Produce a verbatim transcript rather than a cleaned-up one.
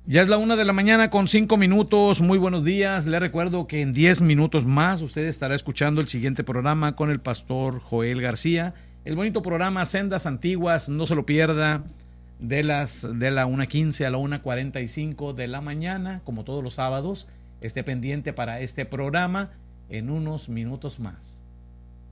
Ya es la una de la mañana con cinco minutos. Muy buenos días. Le recuerdo que en diez minutos más usted estará escuchando el siguiente programa con el pastor Joel García. El bonito programa Sendas Antiguas, no se lo pierda, de las de la una quince a la una cuarenta y cinco de la mañana, como todos los sábados. Esté pendiente para este programa en unos minutos más.